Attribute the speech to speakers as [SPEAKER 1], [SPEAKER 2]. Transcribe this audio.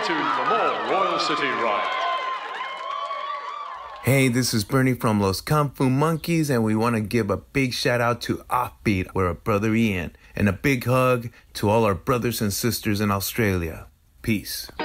[SPEAKER 1] tuned for more Royal City Riot.
[SPEAKER 2] Hey, this is Bernie from Los Kung Fu Monkeys, and we want to give a big shout out to Offbeat, with our brother Ian, and a big hug to all our brothers and sisters in Australia. Peace.